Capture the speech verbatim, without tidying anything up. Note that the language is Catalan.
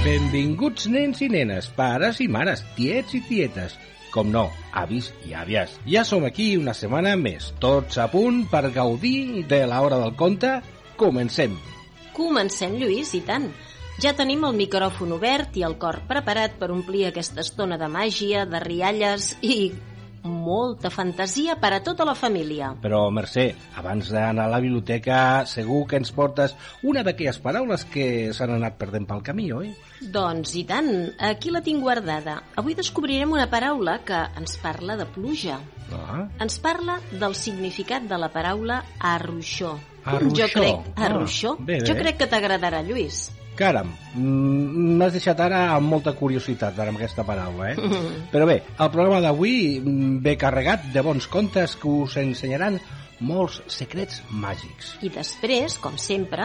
Benvinguts nens i nenes, pares i mares, tiets i tietes, com no, avis i àvies. Ja som aquí una setmana més, tots a punt per gaudir de l'hora del conte. Comencem. Comencem, Lluís, i tant. Ja tenim el micròfon obert i el cor preparat per omplir aquesta estona de màgia, de rialles i molta fantasia per a tota la família. Però, Mercè, abans d'anar a la biblioteca, segur que ens portes una d'aquelles paraules que s'han anat perdent pel camí, oi? Doncs i tant, aquí la tinc guardada. Avui descobrirem una paraula que ens parla de pluja. Ah. Ens parla del significat de la paraula arruixó. Arruixó. Jo crec, arruixó. Ah, bé, bé. Jo crec que t'agradarà, Lluís. Caram, m'has deixat ara amb molta curiositat ara amb aquesta paraula, eh? Mm. Però bé, el programa d'avui ve carregat de bons contes que us ensenyaran molts secrets màgics. I després, com sempre,